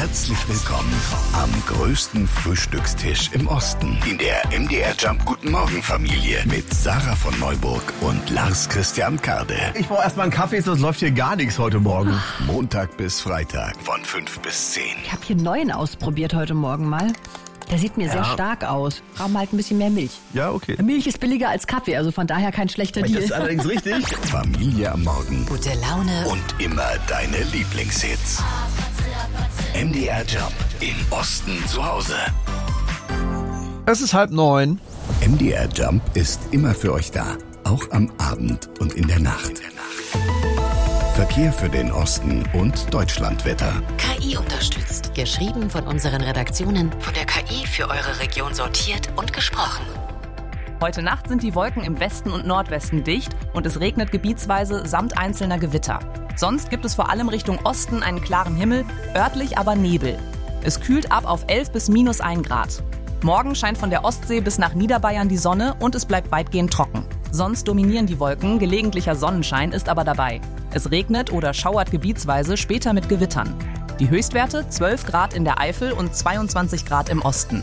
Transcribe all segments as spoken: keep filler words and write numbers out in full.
Herzlich willkommen am größten Frühstückstisch im Osten. In der M D R Jump Guten Morgen Familie mit Sarah von Neuburg und Lars Christian Karde. Ich brauche erstmal einen Kaffee, sonst läuft hier gar nichts heute Morgen. Montag bis Freitag von fünf bis zehn. Ich habe hier einen neuen ausprobiert heute Morgen mal. Der sieht mir Ja. sehr stark aus. Brauchen halt ein bisschen mehr Milch. Ja, okay. Milch ist billiger als Kaffee, also von daher kein schlechter Das Deal. ist allerdings richtig. Familie am Morgen Gute Laune. und immer deine Lieblingshits. M D R Jump im Osten zu Hause. Es ist halb neun. M D R Jump ist immer für euch da, auch am Abend und in der Nacht. Verkehr für den Osten und Deutschlandwetter. K I unterstützt. Geschrieben von unseren Redaktionen, von der K I für eure Region sortiert und gesprochen. Heute Nacht sind die Wolken im Westen und Nordwesten dicht und es regnet gebietsweise samt einzelner Gewitter. Sonst gibt es vor allem Richtung Osten einen klaren Himmel, örtlich aber Nebel. Es kühlt ab auf elf bis minus ein Grad. Morgen scheint von der Ostsee bis nach Niederbayern die Sonne und es bleibt weitgehend trocken. Sonst dominieren die Wolken, gelegentlicher Sonnenschein ist aber dabei. Es regnet oder schauert gebietsweise, später mit Gewittern. Die Höchstwerte zwölf Grad in der Eifel und zweiundzwanzig Grad im Osten.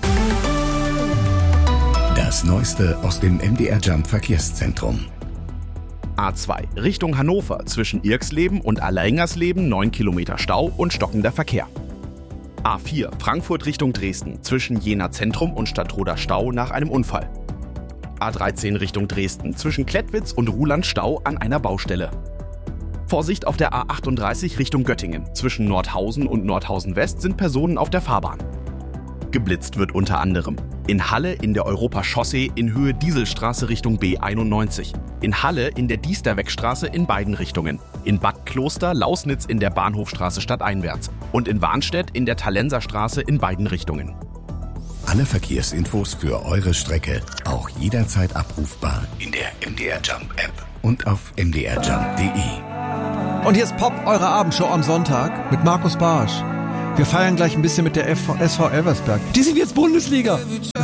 Das Neueste aus dem M D R Jump Verkehrszentrum. A zwei Richtung Hannover zwischen Irxleben und Allerleingersleben neun Kilometer Stau und stockender Verkehr. A vier Frankfurt Richtung Dresden zwischen Jena Zentrum und Stadtroda Stau nach einem Unfall. A dreizehn Richtung Dresden zwischen Klettwitz und Ruhland Stau an einer Baustelle. Vorsicht auf der A achtunddreißig Richtung Göttingen. Zwischen Nordhausen und Nordhausen West sind Personen auf der Fahrbahn. Geblitzt wird unter anderem in Halle in der Europachaussee in Höhe Dieselstraße Richtung B einundneunzig, in Halle in der Diesterwegstraße in beiden Richtungen, in Bad Kloster Lausnitz in der Bahnhofstraße stadteinwärts und in Warnstedt in der Talenserstraße in beiden Richtungen. Alle Verkehrsinfos für eure Strecke auch jederzeit abrufbar in der M D R Jump App und auf m d r jump punkt d e. Und hier ist Pop, eure Abendshow am Sonntag mit Markus Barsch. Wir feiern gleich ein bisschen mit der S V Elversberg. Die sind jetzt Bundesliga.